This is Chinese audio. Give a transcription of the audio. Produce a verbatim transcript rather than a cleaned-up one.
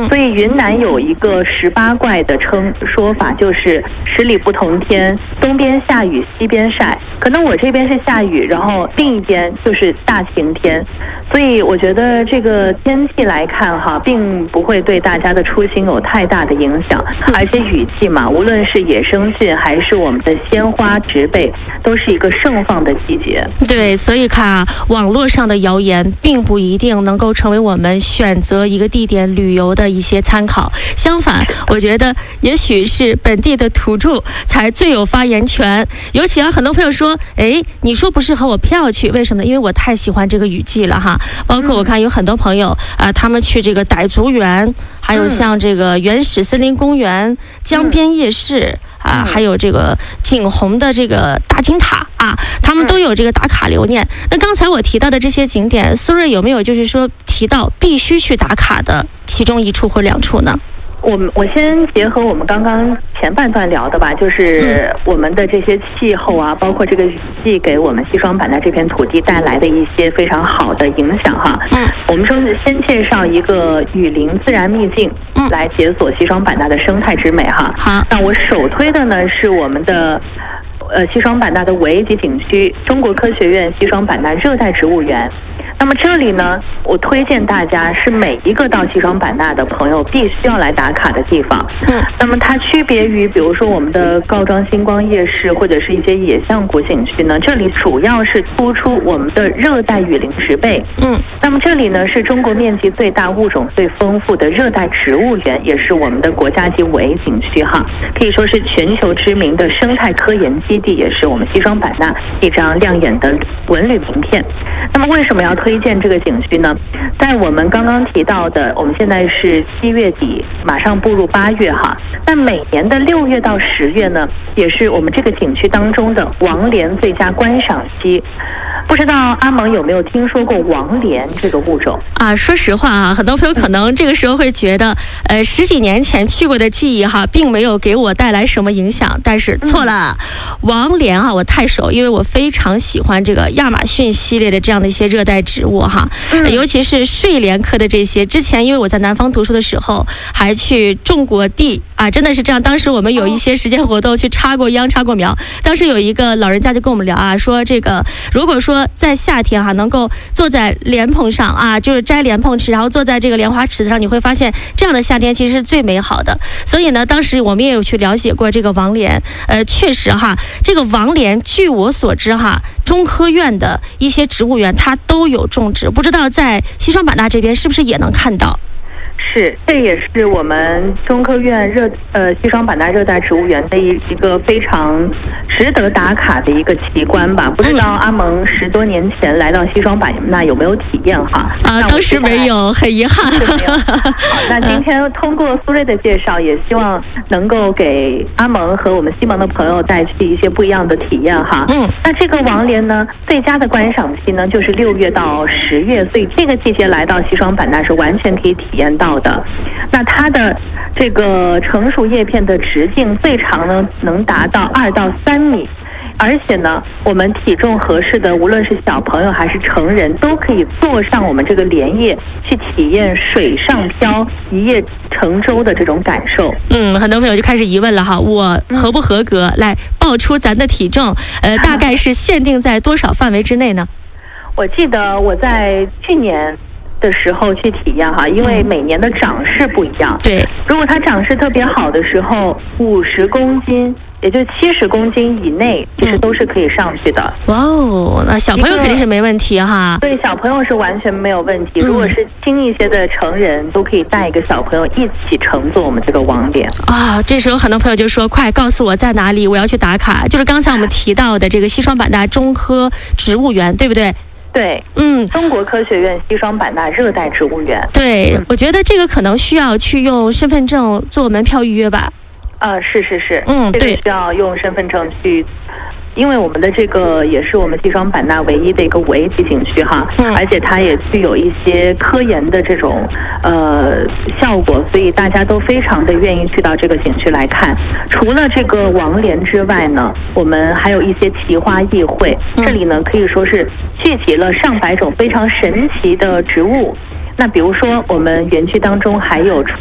嗯，所以云南有一个十八怪的称说法，就是十里不同天，东边下雨西边晒。可能我这边是下雨，然后另一边就是大晴天，所以我觉得这个天气来看哈，并不会对大家的出行有太大的影响。而且雨季嘛，无论是野生菌还是我们的鲜花植被，都是一个盛放的季节。 对，所以看啊，网络上的谣言并不一定能够成为我们选择一个地点旅游的一些参考。相反，我觉得也许是本地的土著才最有发言权。尤其啊，很多朋友说，哎，你说不适合我偏要去，为什么呢？因为我太喜欢这个雨季了哈。包括我看有很多朋友啊、呃，他们去这个傣族园，还有像这个原始森林公园、江边夜市啊，还有这个景洪的这个大金塔啊，他们都有这个打卡留念。那刚才我提到的这些景点，苏芮有没有就是说提到必须去打卡的其中一处或两处呢？ 我们我先结合我们刚刚前半段聊的吧，就是我们的这些气候啊，包括这个雨季给我们西双版纳这片土地带来的一些非常好的影响哈。嗯，我们说是先介绍一个雨林自然秘境，嗯，来解锁西双版纳的生态之美哈。好，那我首推的呢是我们的呃西双版纳的五 A 级景区中国科学院西双版纳热带植物园。那么这里呢，我推荐大家是每一个到西双版纳的朋友必须要来打卡的地方。嗯，那么它区别于比如说我们的告庄星光夜市或者是一些野象谷景区呢，这里主要是突出我们的热带雨林植被。嗯，那么这里呢是中国面积最大、物种最丰富的热带植物园，也是我们的国家级五 A 景区哈，可以说是全球知名的生态科研基地，也是我们西双版纳一张亮眼的文旅名片。那么为什么要推荐这个景区呢？在我们刚刚提到的，我们现在是七月底，马上步入八月哈。那每年的六月到十月呢，也是我们这个景区当中的王莲最佳观赏期。不知道阿蒙有没有听说过王莲这个物种啊？说实话啊，很多朋友可能这个时候会觉得，呃，十几年前去过的记忆哈，并没有给我带来什么影响。但是错了，嗯、王莲啊，我太熟，因为我非常喜欢这个亚马逊系列的这样的一些热带植物哈，嗯、尤其是睡莲科的这些。之前因为我在南方读书的时候，还去种过地啊，真的是这样。当时我们有一些实践活动去插过秧、插过苗。当时有一个老人家就跟我们聊啊，说这个如果说在夏天哈、啊，能够坐在莲蓬上啊，就是摘莲蓬吃，然后坐在这个莲花池子上，你会发现这样的夏天其实是最美好的。所以呢，当时我们也有去了解过这个王莲，呃，确实哈，这个王莲据我所知哈，中科院的一些植物园它都有种植，不知道在西双版纳这边是不是也能看到？ 是，这也是我们中科院热呃西双版纳热带植物园的一一个非常值得打卡的一个奇观吧。不知道阿蒙十多年前来到西双版纳有没有体验哈？ 啊，当时没有，很遗憾。 好，那今天通过苏芮的介绍，也希望能够给阿蒙和我们西蒙的朋友带去一些不一样的体验哈。嗯，那这个王莲呢，最佳的观赏期呢就是六月到十月，所以这个季节来到西双版纳是完全可以体验到的。那它的这个成熟叶片的直径最长呢能达到二到三米，而且呢，我们体重合适的，无论是小朋友还是成人，都可以坐上我们这个莲叶去体验水上漂、一叶乘舟的这种感受。 嗯，很多朋友就开始疑问了哈，我合不合格？嗯、来报出咱的体重，呃，大概是限定在多少范围之内呢？ 我记得我在去年的时候去体验哈，因为每年的长势不一样。对，如果它长势特别好的时候，五十公斤，也就七十公斤以内，其实都是可以上去的。哇哦，那小朋友肯定是没问题哈。 对，小朋友是完全没有问题。如果是轻一些的成人，都可以带一个小朋友一起乘坐我们这个王莲啊。这时候很多朋友就说：“快告诉我在哪里，我要去打卡。”就是刚才我们提到的这个西双版纳中科植物园，对不对？ 对，嗯，中国科学院西双版纳热带植物园。 对，我觉得这个可能需要去用身份证做门票预约吧。 啊，是是是，嗯，对，需要用身份证去，因为我们的这个也是我们西双版纳唯一的一个五 A 级景区哈，嗯，而且它也具有一些科研的这种呃效果，所以大家都非常的愿意去到这个景区来看。除了这个王莲之外呢，我们还有一些奇花异卉，这里呢可以说是聚集了上百种非常神奇的植物。那比如说，我们园区当中还有